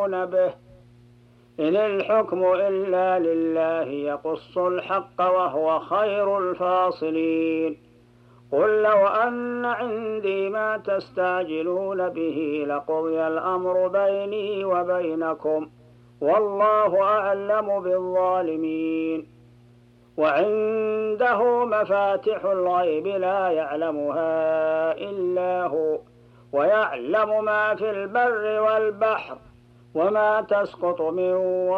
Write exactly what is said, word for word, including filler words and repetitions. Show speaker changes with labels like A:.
A: تستعجلون به إن الحكم إلا لله يقص الحق وهو خير الفاصلين قل لو أن عندي ما تستعجلون به لقضي الأمر بيني وبينكم والله أعلم بالظالمين وعنده مفاتح الغيب لا يعلمها إلا هو ويعلم ما في البر والبحر وما تسقط من